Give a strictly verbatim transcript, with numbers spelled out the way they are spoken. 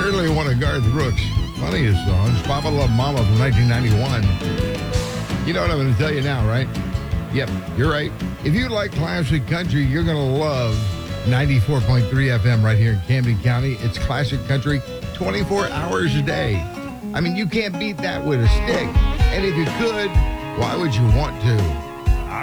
Certainly one of Garth Brooks' funniest songs, Papa Love Mama from nineteen ninety-one. You know what I'm going to tell you now, right? Yep, you're right. If you like classic country, you're going to love ninety-four point three F M right here in Camden County. It's classic country twenty-four hours a day. I mean, you can't beat that with a stick. And if you could, why would you want to?